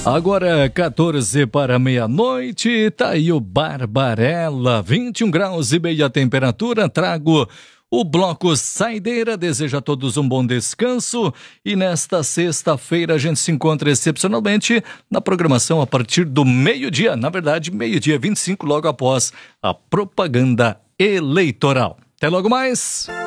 Agora 14 para meia-noite, tá aí o Barbarella, 21 graus e meia temperatura. Trago o bloco Saideira, desejo a todos um bom descanso e nesta sexta-feira a gente se encontra excepcionalmente na programação a partir do meio-dia, na verdade meio-dia 25, logo após a propaganda eleitoral. Até logo mais!